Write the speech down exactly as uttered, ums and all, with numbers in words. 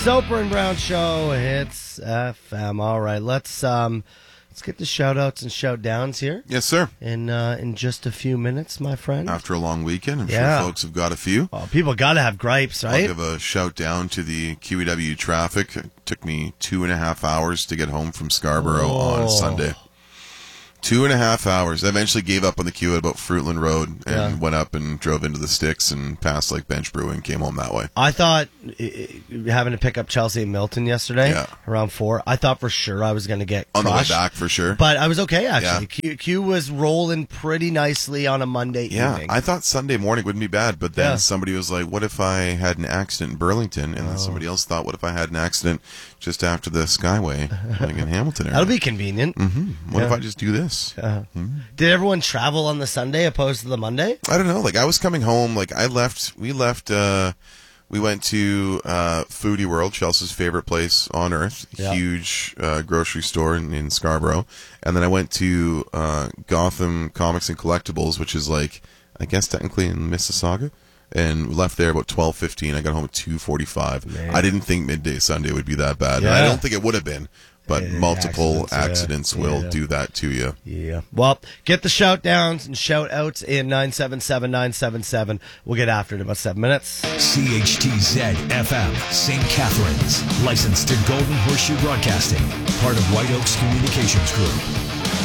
Soper and Brown Show hits F M. All right, let's um, let's get the shout outs and shout downs here. Yes, sir. In uh, in just a few minutes, my friend. After a long weekend, I'm Yeah. sure folks have got a few. Oh, people got to have gripes, I'll right? give a shout down to the Q E W traffic. It took me two and a half hours to get home from Scarborough Oh. on Sunday. Two and a half hours. I eventually gave up on the queue at about Fruitland Road and Yeah. went up and drove into the sticks and past like Bench Brewing, came home that way. I thought uh, having to pick up Chelsea and Milton yesterday Yeah. around four. I thought for sure I was going to get On crushed, the way back for sure. but I was okay actually. Yeah. Q, Q was rolling pretty nicely on a Monday Yeah, evening. I thought Sunday morning wouldn't be bad, but then Yeah. somebody was like, what if I had an accident in Burlington? And then Oh. somebody else thought, what if I had an accident just after the Skyway, like in Hamilton area? That'll be convenient. Mm-hmm. What Yeah. if I just do this? Uh, Did everyone travel on the Sunday opposed to the Monday? I don't know. Like I was coming home. Like I left. We left. Uh, we went to uh, Foodie World, Chelsea's favorite place on earth. Yeah. Huge uh, grocery store in, in Scarborough. And then I went to uh, Gotham Comics and Collectibles, which is like I guess technically in Mississauga. And left there about twelve fifteen. I got home at two forty-five. Man. I didn't think midday Sunday would be that bad. And Yeah. I don't think it would have been. But Uh, multiple accidents, yeah. accidents will Yeah. do that to you. Yeah. Well, get the shout downs and shout outs in nine seven seven nine seven seven. We'll get after it in about seven minutes. C H T Z F M, Saint Catharines. Licensed to Golden Horseshoe Broadcasting. Part of White Oaks Communications Group.